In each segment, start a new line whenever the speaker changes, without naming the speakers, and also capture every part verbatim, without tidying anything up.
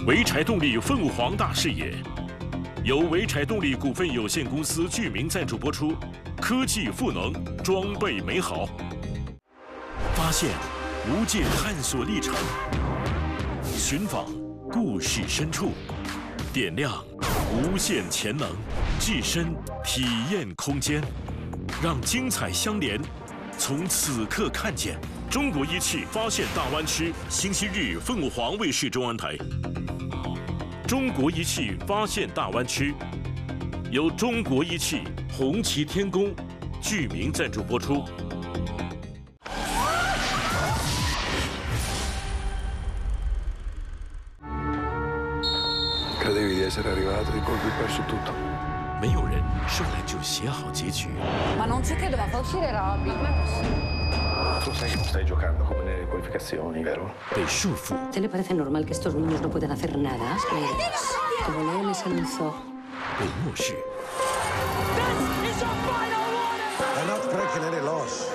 潍柴动力凤凰大视野，由潍柴动力股份有限公司剧名赞助播出。科技赋能，装备美好，发现无界探索历程，寻访故事深处，点亮无限潜能，置身体验空间，让精彩相连。从此刻看见中国一汽发现大湾区，星期日凤凰卫视中文台。中国一汽发现大湾区，由中国一汽、红旗天宫剧名赞助播出。
Credevi di essere arrivato e colpi perso tutto.
没有人生来就写好结局。
Ma non ci credo, ma fa uscire Robby.
Tu sai che non stai giocando come nelle qualificazioni, vero?
被束缚。
¿Te le parece normal que estos niños no puedan hacer nada? Como leones en un zoo.
被漠视。
È not breaking any laws.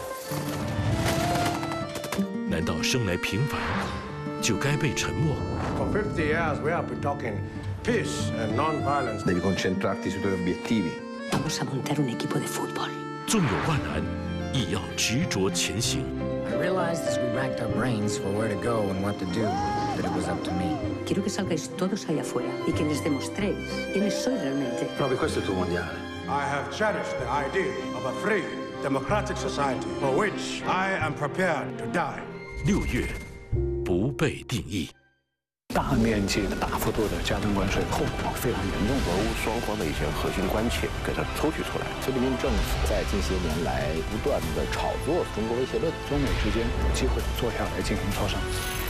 难道生来平凡就该被沉默？
For fifty years we have been talking peace and non-violence. Devi concentrarti sui tuoi obiettivi.
Vamos a montar un equipo de fútbol.
纵有万难，亦要执着前行。
I realized as we racked our brains for where to go and what to do, that it was up to me.
Quiero que salgáis todos allá afuera y que les demostréis quiénes sois realmente.
Proprio questo è il tuo mondiale. I have cherished the idea of a free, democratic society for which I am prepared to die.
六月，不被定义。
大面积的、大幅度的加征关税，后果非常严重。
俄乌双方的一些核心关切给它抽取出来。
菲律宾政府在近些年来不断的炒作中国威胁论，
中美之间有机会坐下来进行磋商。